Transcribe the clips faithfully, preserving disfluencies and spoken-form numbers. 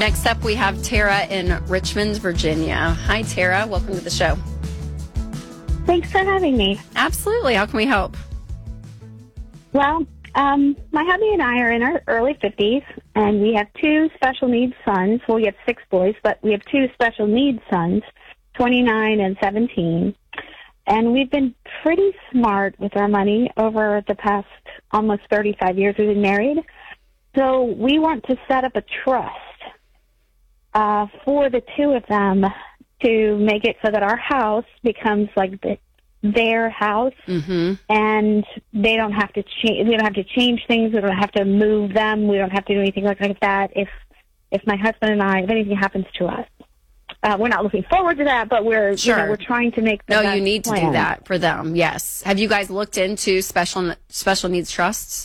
Next up, we have Tara in Richmond, Virginia. Hi, Tara. Welcome to the show. Thanks for having me. Absolutely. How can we help? Well, um, my hubby and I are in our early fifties, and we have two special needs sons. Well, we have six boys, but we have two special needs sons, twenty-nine and seventeen. And we've been pretty smart with our money over the past almost thirty-five years we've been married. So we want to set up a trust uh, for the two of them to make it so that our house becomes like the, their house, mm-hmm. and they don't have to change. We don't have to change things. We don't have to move them. We don't have to do anything like, like that. If if my husband and I, if anything happens to us, uh, we're not looking forward to that, but we're sure. you know, we're trying to make the no. best You need plan. to do that for them. Yes. Have you guys looked into special special needs trusts?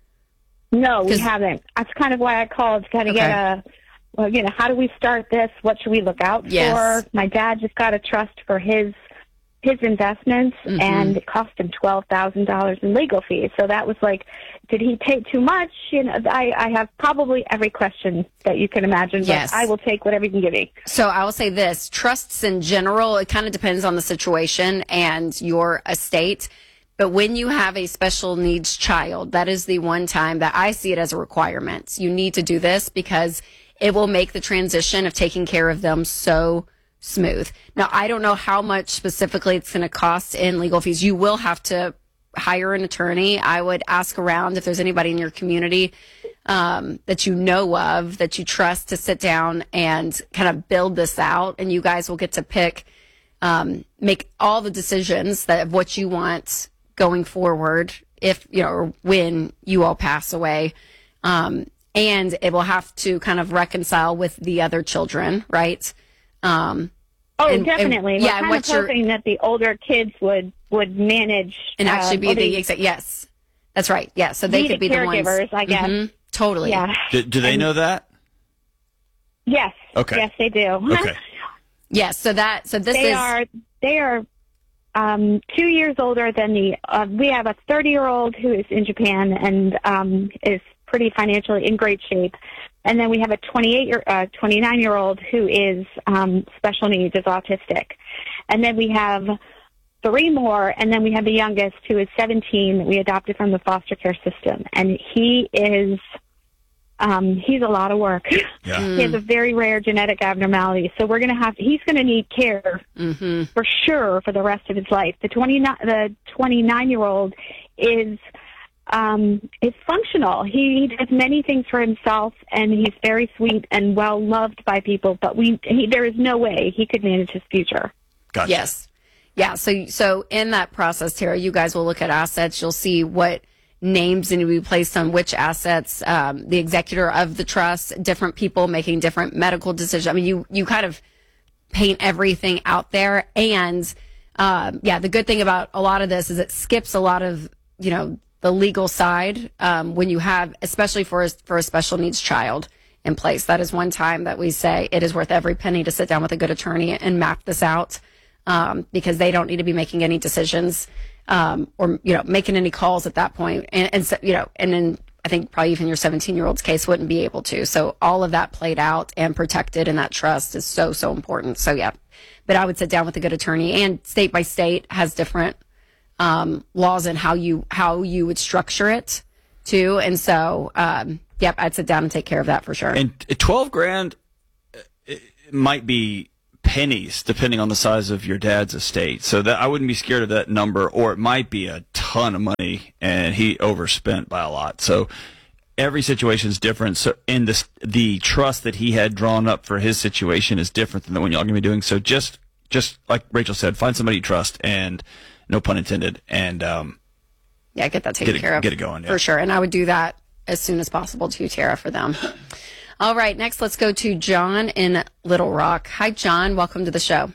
No, we haven't. That's kind of why I called to kind of okay. get a. Well, you know, how do we start this? What should we look out yes. for? My dad just got a trust for his his investments, mm-hmm. and it cost him twelve thousand dollars in legal fees. So that was like, did he take too much? You know, I, I have probably every question that you can imagine, yes. but I will take whatever you can give me. So I will say this, trusts in general, it kind of depends on the situation and your estate. But when you have a special needs child, that is the one time that I see it as a requirement. You need to do this because it will make the transition of taking care of them so smooth. Now, I don't know how much specifically it's going to cost in legal fees. You will have to hire an attorney. I would ask around if there's anybody in your community um, that you know of, that you trust, to sit down and kind of build this out. And you guys will get to pick, um, make all the decisions that of what you want going forward, if, you know, or when you all pass away. Um, and it will have to kind of reconcile with the other children, right? Um, oh, and, definitely. And, We're yeah, kind of hoping that the older kids would, would manage. And actually uh, be the exact, yes. That's right. Yeah. So they be could the be the ones. caregivers, I guess. Mm-hmm, totally. Yeah. Do, do they and, know that? Yes. Okay. Yes, they do. Okay. Yes. So that, so this they is. Are, they are um, two years older than the, uh, we have a thirty-year-old who is in Japan and um, is pretty financially in great shape. And then we have a twenty-eight year, uh, twenty-nine-year-old who is um, special needs, is autistic. And then we have three more, and then we have the youngest who is seventeen that we adopted from the foster care system. And he is, um, he's a lot of work. Yeah. Mm. He has a very rare genetic abnormality. So we're going to have, he's going to need care Mm-hmm. for sure for the rest of his life. The twenty-nine, the twenty-nine-year-old is, um, is functional. He, he does many things for himself, and he's very sweet and well loved by people. But we, he, there is no way he could manage his future. Gotcha. Yes. Yeah. So, so in that process, Tara, you guys will look at assets. You'll see what names need to be placed on which assets, um, the executor of the trust, different people making different medical decisions. I mean, you, you kind of paint everything out there. And, um, yeah, the good thing about a lot of this is it skips a lot of, you know, the legal side, um, when you have, especially for a, for a special needs child in place. That is one time that we say it is worth every penny to sit down with a good attorney and map this out. Um, because they don't need to be making any decisions, um, or, you know, making any calls at that point. And, and so, you know, and then I think probably even your seventeen year old's case wouldn't be able to. So all of that played out and protected in that trust is so, so important. So yeah, but I would sit down with a good attorney, and state by state has different, um, laws and how you, how you would structure it too. And so, um, yep, I'd sit down and take care of that for sure. And twelve grand it might be pennies depending on the size of your dad's estate. So that I wouldn't be scared of that number, or it might be a ton of money and he overspent by a lot. So every situation is different. So in this, the trust that he had drawn up for his situation is different than the one y'all gonna be doing. So just, just like Rachel said, find somebody you trust, and no pun intended. And, um, yeah, get that taken get it, care of. Get it going. Yeah. For sure. And I would do that as soon as possible too, Tara, for them. All right, next let's go to John in Little Rock. Hi, John. Welcome to the show.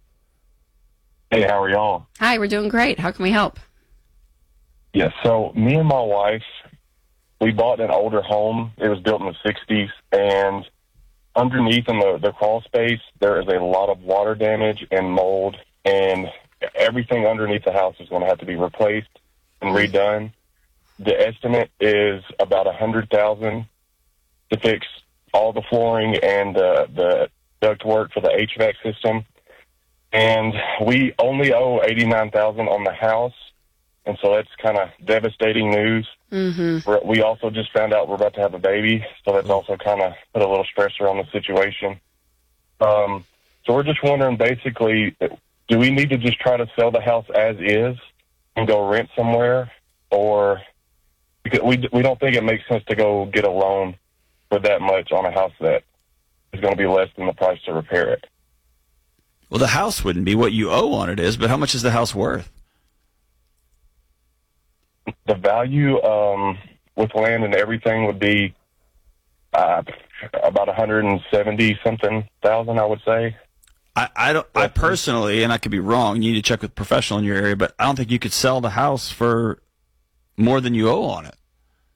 Hey, how are y'all? Hi, we're doing great. How can we help? Yes, so me and my wife, we bought an older home. It was built in the sixties, and underneath in the, the crawl space, there is a lot of water damage and mold, and everything underneath the house is going to have to be replaced and redone. The estimate is about a hundred thousand to fix all the flooring and uh, the duct work for the H V A C system. And we only owe eighty-nine thousand dollars on the house, and so that's kind of devastating news. Mm-hmm. We're, we also just found out we're about to have a baby, so that's also kind of put a little stressor on the situation. Um, so we're just wondering, basically, do we need to just try to sell the house as is and go rent somewhere, or because we we don't think it makes sense to go get a loan for that much on a house that is going to be less than the price to repair it? Well, the house wouldn't be what you owe on it is, but how much is the house worth? The value um, with land and everything would be uh, about one hundred seventy something thousand, I would say. I, I don't. I personally, and I could be wrong. You need to check with a professional in your area, but I don't think you could sell the house for more than you owe on it,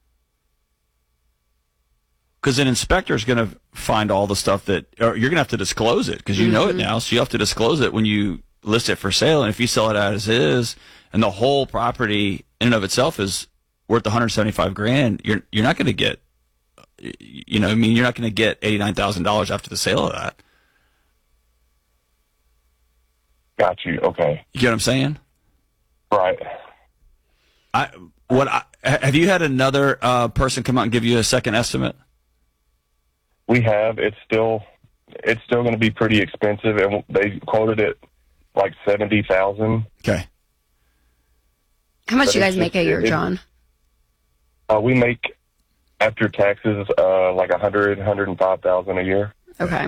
because an inspector is going to find all the stuff that, or you're going to have to disclose it because you mm-hmm. know it now. So you have to disclose it when you list it for sale. And if you sell it as is, and the whole property in and of itself is worth one hundred seventy-five grand, you're you're not going to get, you know, I mean, you're not going to get eighty-nine thousand dollars after the sale of that. Got you. Okay. You get what I'm saying? Right. I what I, have you had another uh, person come out and give you a second estimate? We have. It's still it's still going to be pretty expensive, and they quoted it like seventy thousand. Okay. How much But do you guys it's make just- a year, it- John? Uh, we make after taxes uh, like a hundred, hundred and five thousand a year. Okay.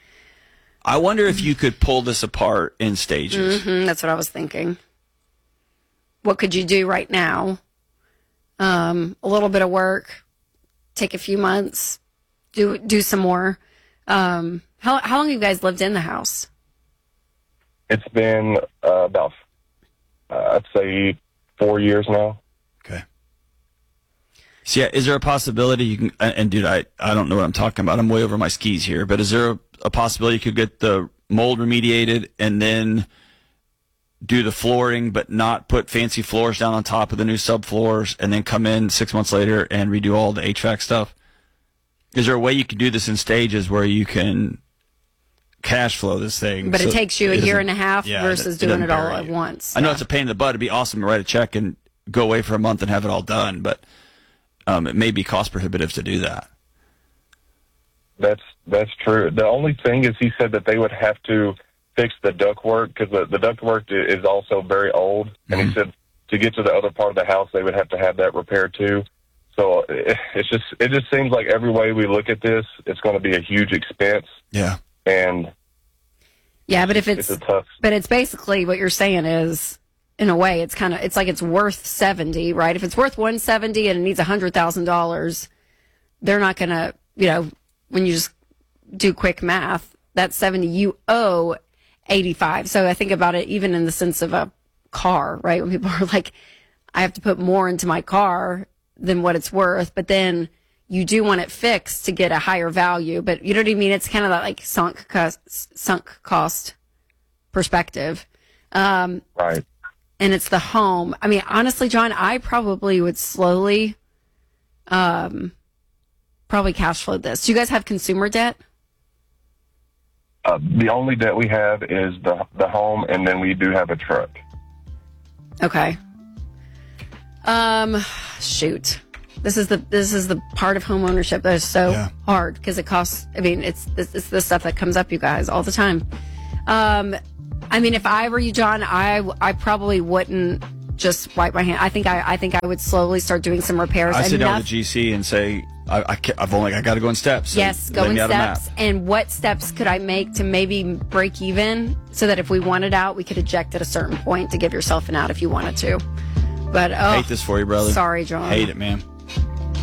I wonder if you could pull this apart in stages. Mm-hmm, that's what I was thinking. What could you do right now? Um, a little bit of work, take a few months, do do some more. Um, how how long have you guys lived in the house? It's been uh, about uh, I'd say four years now. Okay. So yeah, is there a possibility you can? And and dude, I I don't know what I'm talking about. I'm way over my skis here. But is there a, a possibility you could get the mold remediated and then do the flooring, but not put fancy floors down on top of the new subfloors, and then come in six months later and redo all the H V A C stuff? Is there a way you can do this in stages where you can cash flow this thing? But so it takes you a it year doesn't- and a half yeah, versus it doing doesn't it all bury at you. once. I know Yeah. it's a pain in the butt. It'd be awesome to write a check and go away for a month and have it all done, but um, it may be cost prohibitive to do that. That's that's true. The only thing is, he said that they would have to fix the ductwork because the, the ductwork is also very old, and Mm-hmm. he said to get to the other part of the house, they would have to have that repaired too. So it, it's just it just seems like every way we look at this, it's going to be a huge expense, Yeah. and Yeah, but if it's, it's a tough. but it's basically what you're saying is, in a way, it's kind of, it's like it's worth seventy, right? If it's worth one seventy and it needs a hundred thousand dollars, they're not going to, you know, when you just do quick math, that seventy you owe eighty-five. So I think about it even in the sense of a car, right? When people are like, I have to put more into my car than what it's worth, but then you do want it fixed to get a higher value. But you know what I mean? It's kind of that like sunk cost, sunk cost perspective. Um, Right. and it's the home. I mean, honestly, John, I probably would slowly, um, probably cash flow this. Do you guys have consumer debt? Uh, the only debt we have is the the home, and then we do have a truck. Okay. Um, shoot. This is the this is the part of home ownership that is so Yeah. hard because it costs. I mean, it's this it's the stuff that comes up, you guys, all the time. Um, I mean, if I were you, John, I I probably wouldn't just wipe my hand. I think I I think I would slowly start doing some repairs. I sit down Enough- with the G C and say, I, I can't, I've only I got to go in steps. So Yes, lay go in me out a map. steps. And what steps could I make to maybe break even so that if we wanted out, we could eject at a certain point to give yourself an out if you wanted to. But oh, Hate this for you, brother. sorry, John. Hate it, man.